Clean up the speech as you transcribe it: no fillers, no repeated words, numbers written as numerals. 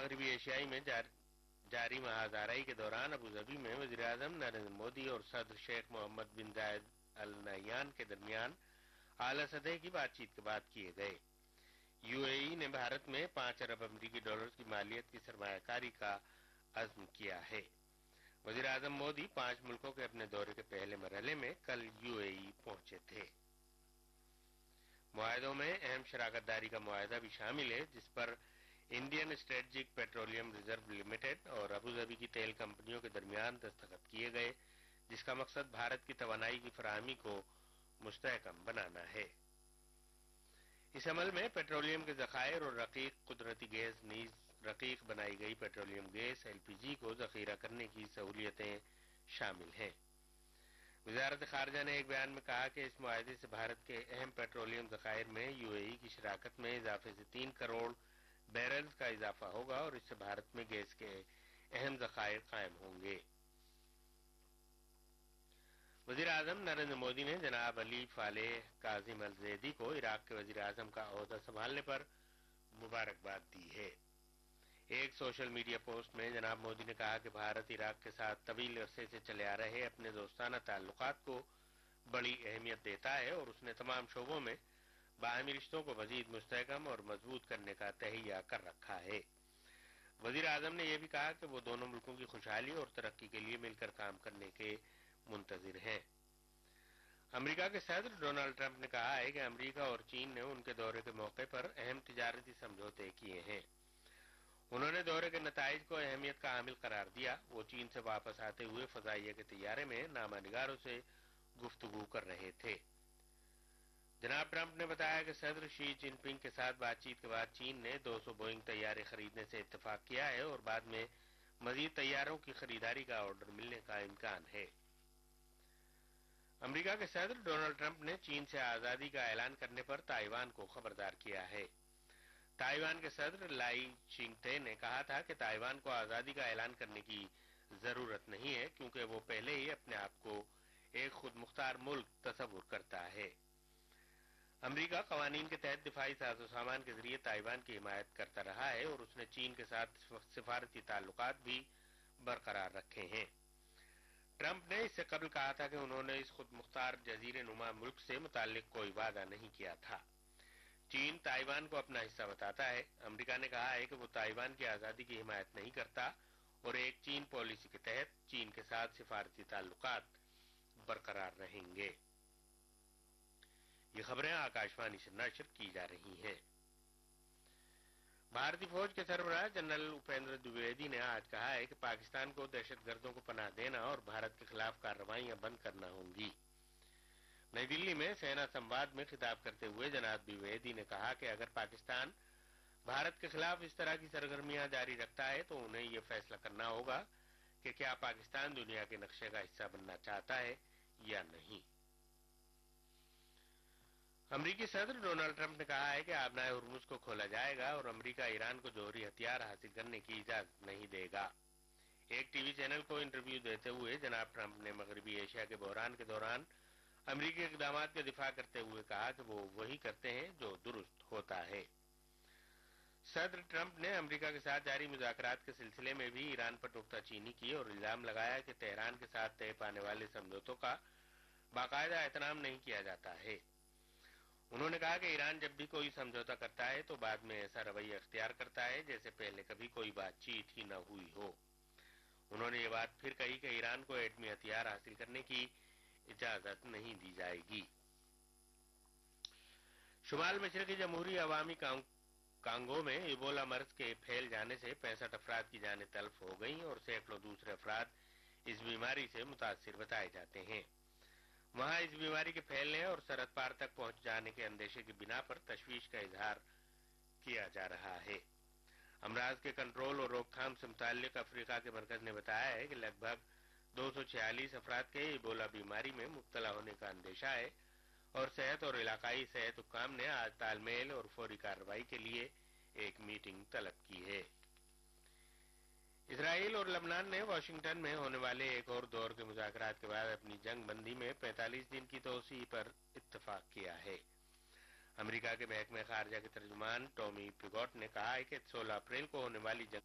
मगरबी एशियाई में जारी महाज़ाराई के दौरान अबू धाबी में वज़ीर आज़म नरेंद्र मोदी और सदर शेख मोहम्मद बिन जायद अल नहयान के दरमियान आला सतह की बातचीत के बाद किए गए। यूएई ने भारत में 5 अरब अमरीकी डॉलर की मालियत की सरमायाकारी का अज़्म किया है। वज़ीर आज़म मोदी 5 मुल्कों के अपने दौरे के पहले मरहले में कल यूएई पहुंचे थे। मुआहदों में अहम शराकतदारी का मुआहदा भी शामिल है, जिस पर Indian strategic petroleum reserve limited और अबू धाबी की तेल कंपनियों के दरमियान दस्तखत किए गए, जिसका मकसद भारत की तवानाई की फराहमी को मुस्तहकम बनाना है। इस अमल में पेट्रोलियम के ज़खायर और रकीक कुदरती गैस नीज रकीक बनाई गई पेट्रोलियम गैस एलपीजी को जखीरा करने की सहूलियतें शामिल हैं। वजारत खारजा ने एक बयान में कहा कि इस मुआहदे से भारत के अहम पेट्रोलियम ज़खायर में यूएई की शराकत में इजाफे से 3 करोड़ बैरल्स का इजाफा होगा और इससे भारत में गैस के अहम ज़खायर कायम होंगे। वज़ीर आज़म नरेंद्र मोदी ने जनाब अली फालेह काजिम अल ज़ैदी को इराक के वज़ीर आज़म का ओहदा संभालने पर मुबारकबाद दी है। एक सोशल मीडिया पोस्ट में जनाब मोदी ने कहा कि भारत इराक के साथ तवील अरसे से चले आ रहे अपने दोस्ताना ताल्लुकात को बड़ी अहमियत देता है और उसने तमाम शोबों में बाहमी रिश्तों को मजीद मुस्तहकम और मजबूत करने का तहैया कर रखा है। वज़ीर आज़म ने यह भी कहा कि वो दोनों मुल्कों की खुशहाली और तरक्की के लिए मिलकर काम करने के मुंतजिर हैं। अमेरिका के सदर डोनाल्ड ट्रंप ने कहा है कि अमेरिका और चीन ने उनके दौरे के मौके पर अहम तिजारती समझौते किए हैं। उन्होंने दौरे के नताइज को अहमियत का हामिल करार दिया। वो चीन से वापस आते हुए फजाइया के तैयारे में नामानिगारों से गुफ्तगू कर रहे थे। जनाब ट्रंप ने बताया कि सदर शी जिनपिंग के साथ बातचीत के बाद चीन ने 200 बोइंग तैयारे खरीदने से इत्तेफाक किया है और बाद में मजीद तैयारों की खरीदारी का ऑर्डर मिलने का इम्कान है। अमेरिका के सदर डोनाल्ड ट्रंप ने चीन से आजादी का ऐलान करने पर ताइवान को खबरदार किया है। ताइवान के सदर लाई चिंगते ने कहा था कि ताइवान को आजादी का ऐलान करने की जरूरत नहीं है, क्योंकि वो पहले ही अपने आप को एक खुद मुख्तार मुल्क तस्वुर करता है। अमेरिका कवानीन के तहत दिफाई साजो सामान के जरिए ताइवान की हिमायत करता रहा है और उसने चीन के साथ सिफारती ताल्लुकात भी बरकरार रखे हैं। ट्रंप ने इससे कबल कहा था कि उन्होंने इस खुद मुख्तार जजीरे नुमा मुल्क से मुताल्लिक कोई वादा नहीं किया था। चीन ताइवान को अपना हिस्सा बताता है। अमेरिका ने कहा है कि वो ताइवान की आजादी की हिमायत नहीं करता और एक चीन पॉलिसी के तहत चीन के साथ सिफारती ताल्लुकात बरकरार रहेंगे। ये खबरें आकाशवाणी से नशर की जा रही हैं। भारतीय फौज के सरबराह जनरल उपेंद्र द्विवेदी ने आज कहा है कि पाकिस्तान को दहशतगर्दों को पनाह देना और भारत के खिलाफ कार्रवाइयां बंद करना होंगी। नई दिल्ली में सेना संवाद में खिताब करते हुए जनाब द्विवेदी ने कहा कि अगर पाकिस्तान भारत के खिलाफ इस तरह की सरगर्मियां जारी रखता है तो उन्हें यह फैसला करना होगा कि क्या पाकिस्तान दुनिया के नक्शे का हिस्सा बनना चाहता है या नहीं। अमरीकी सदर डोनाल्ड ट्रंप ने कहा है कि आबनाए हुर्मुज को खोला जाएगा और अमरीका ईरान को जौहरी हथियार हासिल करने की इजाजत नहीं देगा। एक टीवी चैनल को इंटरव्यू देते हुए जनाब ट्रंप ने मगरबी एशिया के बहरान के दौरान अमरीकी इकदामात का दिफा करते हुए कहा कि वो वही करते हैं जो दुरुस्त होता है। सदर ट्रंप ने अमरीका के साथ जारी मुज़ाकरात के सिलसिले में भी ईरान पर नुक्ताचीनी की और इल्जाम लगाया कि तेहरान के साथ तय पाने वाले समझौतों का बाकायदा एहतराम नहीं किया जाता है। उन्होंने कहा कि ईरान जब भी कोई समझौता करता है तो बाद में ऐसा रवैया अख्तियार करता है जैसे पहले कभी कोई बातचीत ही न हुई हो। उन्होंने ये बात फिर कही कि ईरान को एटमी हथियार हासिल करने की इजाजत नहीं दी जाएगी। शुमाल मशरकी जमहूरी अवामी कांगो में इबोला मर्ज के फैल जाने से 65 अफराद की जानें तल्फ हो गईं और सैकड़ों दूसरे अफराद इस बीमारी से मुतासिर बताए जाते हैं। वहां इस बीमारी के फैलने और सरहद पार तक पहुंच जाने के अंदेशे की बिना पर तशवीश का इजहार किया जा रहा है। अमराज के कंट्रोल और रोकथाम से मुताल्लिक अफ्रीका के मरकज ने बताया है कि लगभग 246 अफराद के इबोला बीमारी में मुब्तला होने का अंदेशा है और सेहत और इलाकाई सेहत हुक्काम ने आज तालमेल और फौरी कार्रवाई के लिए एक मीटिंग तलब की है। इसराइल और लबनान ने वाशिंगटन में होने वाले एक और दौर के मुज़ाकरात के बाद अपनी जंग बंदी में 45 दिन की तोसी पर इत्तफाक किया है। अमेरिका के महकमे खारजा के तर्जुमान टॉमी पिगॉट ने कहा है कि 16 अप्रैल को होने वाली जंग